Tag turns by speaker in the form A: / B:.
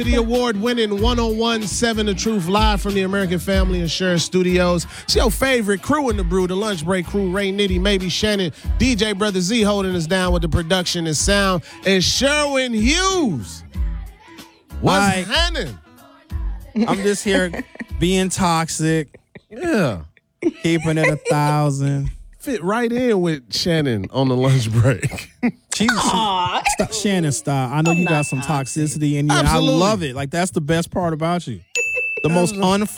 A: The award-winning 101.7 The Truth live from the American Family Insurance Studios. It's your favorite crew in the brew, the Lunch Break crew, Ray Nitty, maybe Shannon, DJ Brother Z holding us down with the production and sound, and Sherwin Hughes. What's happening?
B: I'm just here being toxic.
A: Yeah.
B: Keeping it 1,000.
A: Fit right in with Shannon on the lunch break.
B: Shannon, stop. I know you got some toxicity in you. And I
A: Absolutely.
B: love it. Like, that's the best part about you. The most